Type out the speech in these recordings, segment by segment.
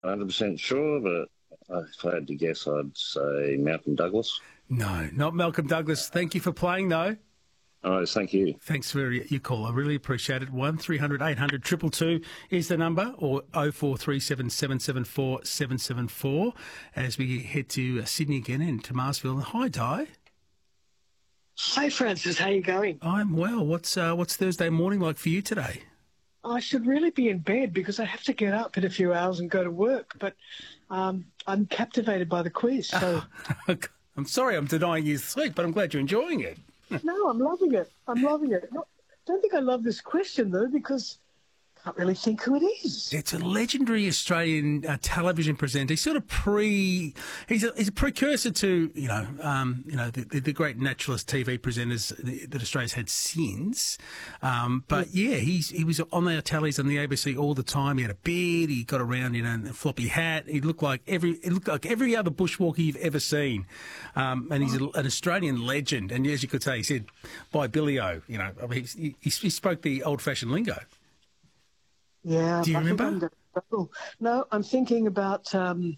100% sure, but if I had to guess, I'd say Malcolm Douglas. No, not Malcolm Douglas. Thank you for playing, though. All right, thank you. Thanks for your call. I really appreciate it. 1300 800 222 is the number, or 0437 774 774 as we head to Sydney again and to Marsville. Hi, Di. Hi, Francis. How you going? I'm well. What's Thursday morning like for you today? I should really be in bed because I have to get up in a few hours and go to work, but I'm captivated by the quiz. So I'm sorry I'm denying you sleep, but I'm glad you're enjoying it. no, I'm loving it. Don't think I love this question, though, because I can't really think who it is. It's a legendary Australian television presenter. He's sort of he's a precursor to the great naturalist TV presenters that Australia's had since. But yeah, he was on the tellies on the ABC all the time. He had a beard. He got around in a floppy hat. He looked like every other bushwalker you've ever seen. And he's an Australian legend. And as you could say, he said by Billy O. He spoke the old-fashioned lingo. Yeah. Do you remember? No, I'm thinking about Albie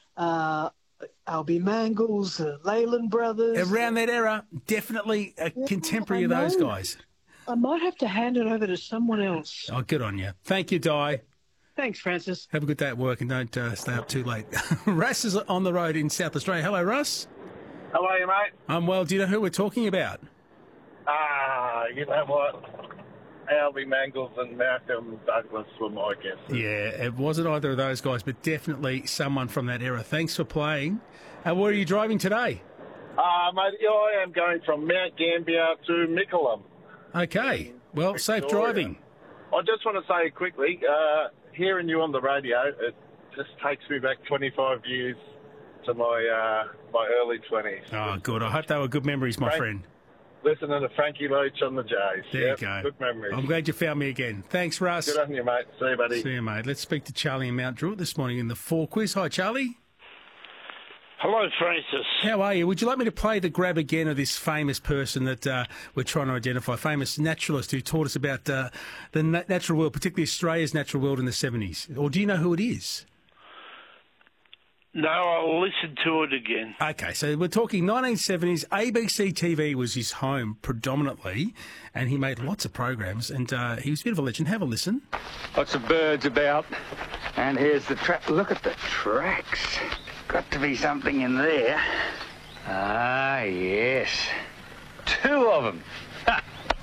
Mangles, Leyland Brothers. Around that era, definitely a contemporary of those guys. I might have to hand it over to someone else. Oh, good on you. Thank you, Di. Thanks, Francis. Have a good day at work and don't stay up too late. Russ is on the road in South Australia. Hello, Russ. How are you, mate? I'm well. Do you know who we're talking about? You know what? Albie Mangles and Malcolm Douglas were my guesses. Yeah, it wasn't either of those guys, but definitely someone from that era. Thanks for playing. Where are you driving today? Mate, I am going from Mount Gambier to Mickleham. Okay. Well, Victoria. safe driving. I just want to say quickly, hearing you on the radio, it just takes me back 25 years to my early 20s. Oh, good. I hope they were good memories, my friend. Listening to Frankie Leach on the Jays. There you go. Good memories. I'm glad you found me again. Thanks, Russ. Good on you, mate. See you, buddy. See you, mate. Let's speak to Charlie in Mount Druitt this morning in the 4 quiz. Hi, Charlie. Hello, Francis. How are you? Would you like me to play the grab again of this famous person that we're trying to identify, famous naturalist who taught us about the natural world, particularly Australia's natural world in the 70s? Or do you know who it is? No, I'll listen to it again. Okay, so we're talking 1970s. ABC TV was his home predominantly, and he made lots of programs, and he was a bit of a legend. Have a listen. Lots of birds about, and here's the track. Look at the tracks. Got to be something in there. Ah, yes. 2 of them. Ha.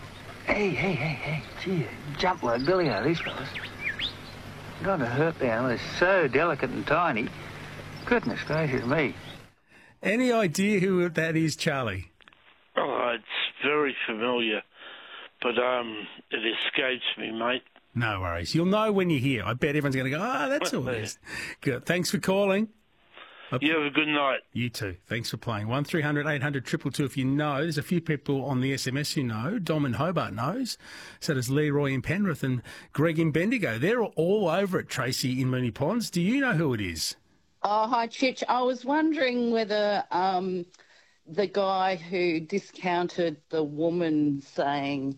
Hey. Gee, jump like Billy-O, these fellas. Got to hurt them. They're so delicate and tiny. Goodness gracious me. Any idea who that is, Charlie? Oh, it's very familiar, but it escapes me, mate. No worries. You'll know when you hear. I bet everyone's going to go, that's all it is. Good. Thanks for calling. You have a good night. You too. Thanks for playing. 1300 800 222 if you know. There's a few people on the SMS who know. Dom in Hobart knows. So does Leroy in Penrith and Greg in Bendigo. They're all over it, Tracy in Moonee Ponds. Do you know who it is? Oh, hi, Chich. I was wondering whether the guy who discounted the woman saying,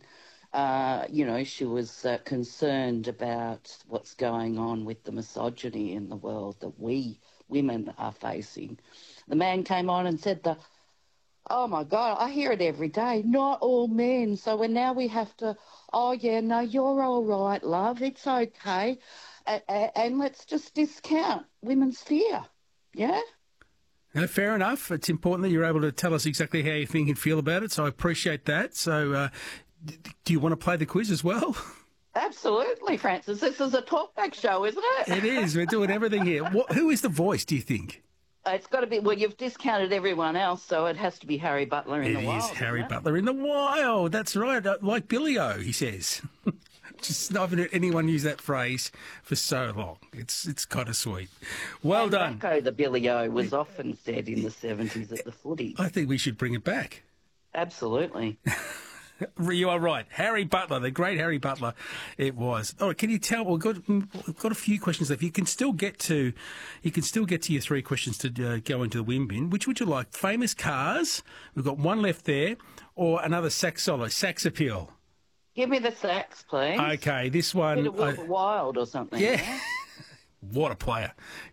she was concerned about what's going on with the misogyny in the world that we women are facing. The man came on and said, oh, my God, I hear it every day, not all men. So now we have to, oh, yeah, no, you're all right, love, it's okay. And let's just discount women's fear, yeah? No, fair enough. It's important that you're able to tell us exactly how you think and feel about it, so I appreciate that. So do you want to play the quiz as well? Absolutely, Francis. This is a talkback show, isn't it? It is. We're doing everything here. Who is the voice, do you think? It's got to be, well, you've discounted everyone else, so it has to be Harry Butler in the Wild. It is Harry Butler in the Wild. That's right. Like Billy-O, he says. Just not heard anyone use that phrase for so long. It's kind of sweet. Well done. Rocco the Billy-O was often said in the 70s at the footy. I think we should bring it back. Absolutely. You are right. Harry Butler, the great Harry Butler, it was. All right, can you tell? We've got a few questions left. You can still get to your 3 questions to go into the win bin. Which would you like? Famous cars. We've got one left there, or another sax solo, sax appeal. Give me the sax, please. Okay, this one. Bit of Wilbur Wild or something. Yeah. What a player.